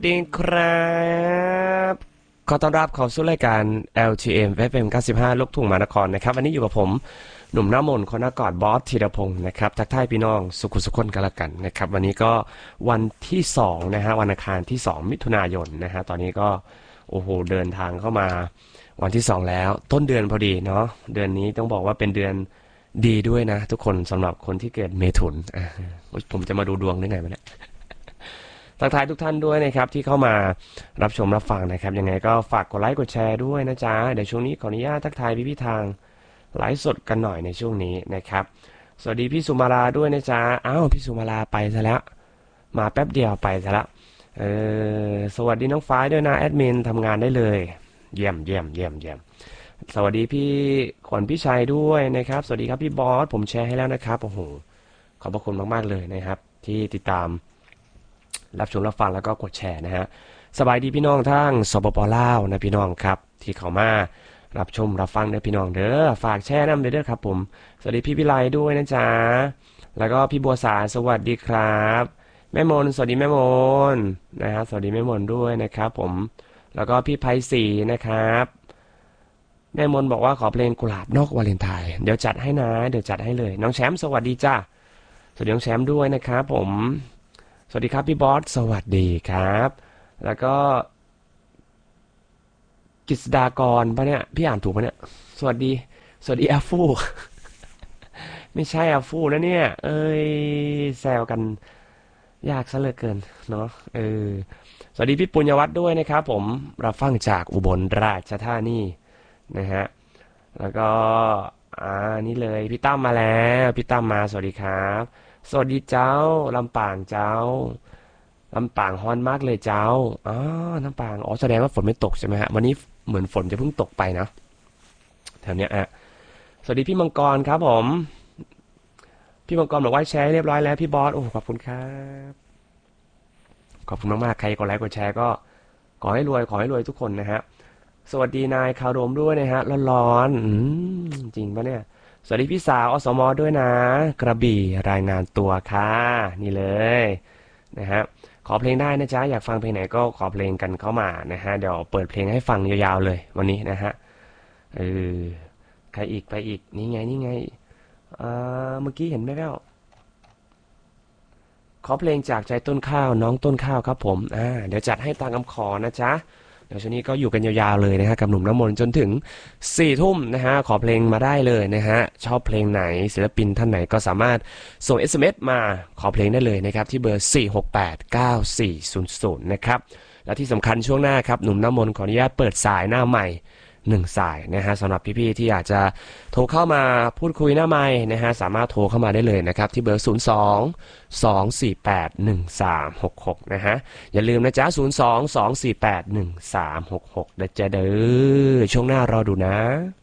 ดีครับขอต้อนรับเข้าสู่รายการ LTM FM 95ลูกทุ่งมหานครนะครับวันนี้อยู่กับผมหนุ่มหน้ามนต์คนกอดบอสธีรพงศ์นะครับทักทายพี่น้องสุขุสุขคนกันละกันนะครับวันนี้ก็วันที่2นะฮะวันอังคารที่2มิถุนายนนะฮะตอนนี้ก็โอ้โหเดินทางเข้ามาวันที่2แล้วต้นเดือนพอดีเนาะเดือนนี้ต้องบอกว่าเป็นเดือนดีด้วยนะทุกคนสำหรับคนที่เกิดเมถุนผมจะมาดูดวงได้ไงวะเนี่ย ทักทายทุกท่านด้วยนะครับที่เข้ามารับชมรับฟังนะครับยังไงก็ฝากกดไลค์กดแชร์ด้วยนะจ๊ะเดี๋ยวช่วงนี้ขออนุญาตทักทายพี่ทางไลฟ์สดกันหน่อยในช่วงนี้นะครับสวัสดีพี่สุมาลาด้วยนะจ๊ะอ้าวพี่สุมาลาไปซะแล้วมาแป๊บเดียวไปซะแล้วสวัสดีน้องฟ้าด้วยนะแอดมินทำงานได้เลยเยี่ยมเยี่ยมเยี่ยมเยี่ยมสวัสดีพี่ขวัญพี่ชัยด้วยนะครับสวัสดีครับพี่บอสผมแชร์ให้แล้วนะครับโอ้โหขอบพระคุณมากๆเลยนะครับที่ติดตามรับชมรับฟังแล้วก็กดแชร์นะฮะสบายดีพี่น้องทั้งสปปลาวนะพี่น้องครับที่เขามารับชมรับฟังเด้อพี่น้องเด้อฝากแชร์นำเด้อครับผมสวัสดีพี่วิไลด้วยนะจ๊ะแล้วก็พี่บัวสาสวัสดีครับแม่มนสวัสดีแม่มนนะฮะสวัสดีแม่มนด้วยนะครับผมแล้วก็พี่ไพศรีนะครับแม่มนบอกว่าขอเพลงกุหลาบนอกวาเลนไทน์เดี๋ยวจัดให้นะเดี๋ยวจัดให้เลยน้องแชมป์สวัสดีจ้าสวัสดีน้องแชมป์ด้วยนะครับผม สวัสดีครับพี่บอสสวัสดีครับแล้วก็กฤษดากรปะเนี่ยพี่อ่านถูกปะเนี่ยสวัสดีสวัสดีอาฟูไม่ใช่อาฟูนะเนี่ยเอ้ยแซวกันยากซะเหลือเกินเนาะสวัสดีพี่ปุญญวัฒน์ด้วยนะครับผมรับฟังจากอุบลราชธานีนะฮะแล้วก็นี่เลยพี่ตั้มมาแล้วพี่ตั้มมาสวัสดีครับสวัสดีเจ้าลำปางเจ้า ลำปางฮอนมากเลยเจ้าอ๋อลำปางอ๋อแสดงว่าฝนไม่ตกใช่ไหมฮะวันนี้เหมือนฝนจะเพิ่งตกไปนะแถวเนี้ยสวัสดีพี่มังกรครับผมพี่มังกรบอกว่าแชร์เรียบร้อยแล้วพี่บอสโอ้ขอบคุณครับขอบคุณมากๆใครกดไลค์กดแชร์ก็ขอให้รวยทุกคนนะฮะสวัสดีนายคารมด้วยนะฮะร้อนๆจริงปะเนี่ยสวัสดีพี่สาวอสมด้วยนะกระบี่รายงานตัวค่ะนี่เลยนะฮะ ขอเพลงได้นะจ๊ะอยากฟังเพลงไหนก็ขอเพลงกันเข้ามานะฮะเดี๋ยวเปิดเพลงให้ฟังยาวๆเลยวันนี้นะฮะเออใครอีกไปอีกนี่ไงเมื่อกี้เห็นไหมแว่วขอเพลงจากใจต้นข้าวน้องต้นข้าวครับผมเดี๋ยวจัดให้ตามคำขอนะจ๊ะเดี๋ยวช่วงนี้ก็อยู่กันยาวๆเลยนะฮะกับหนุ่มน้ำมนต์จนถึง4 ทุ่มนะฮะขอเพลงมาได้เลยนะฮะชอบเพลงไหนศิลปินท่านไหนก็สามารถส่ง SMS มาขอเพลงได้เลยนะครับที่เบอร์4689400นะครับและที่สำคัญช่วงหน้าครับหนุ่มน้ำมนต์ขออนุญาตเปิดสายหน้าใหม่1 สายนะฮะสำหรับพี่ๆที่อยากจะโทรเข้ามาพูดคุยหน้าไมค์นะฮะสามารถโทรเข้ามาได้เลยนะครับที่เบอร์02 248 1366นะฮะอย่าลืมนะจ๊ะ02 248 1366เด้อจ้าเด้อช่วงหน้ารอดูนะ